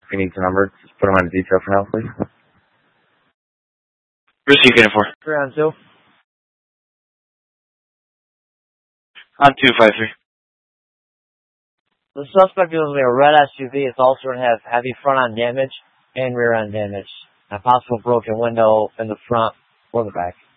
If you need the number, just put them on detail for now, please. Receive unit 4. 3 on 2. On 253. The suspect is in a red SUV. It's also going to have heavy front-end damage and rear-end damage. A possible broken window in the front or the back.